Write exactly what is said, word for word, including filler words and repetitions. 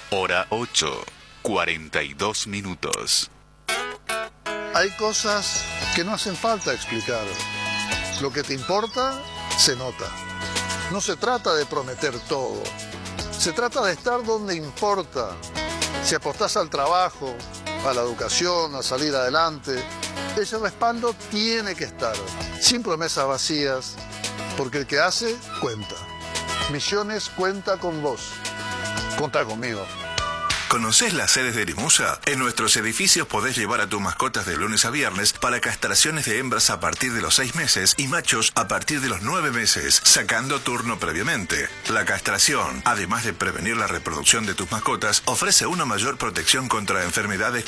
Hora ocho, cuarenta y dos minutos. Hay cosas que no hacen falta explicar. Lo que te importa, se nota. No se trata de prometer todo. Se trata de estar donde importa. Si apostás al trabajo, a la educación, a salir adelante, ese respaldo tiene que estar. Sin promesas vacías, porque el que hace, cuenta. Misiones cuenta con vos. Contá conmigo. ¿Conocés las sedes de Limusa? En nuestros edificios podés llevar a tus mascotas de lunes a viernes para castraciones de hembras a partir de los seis meses y machos a partir de los nueve meses, sacando turno previamente. La castración, además de prevenir la reproducción de tus mascotas, ofrece una mayor protección contra enfermedades